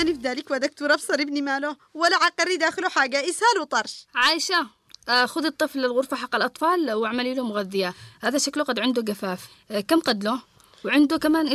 ماني في ذلك ودكتور أبصر ابني ماله ولا عقري داخله حاجة، إسهال وطرش. عايشة، خذ الطفل للغرفة حق الأطفال واعملي له مغذية. هذا شكله قد عنده جفاف. كم قد له؟ وعنده كمان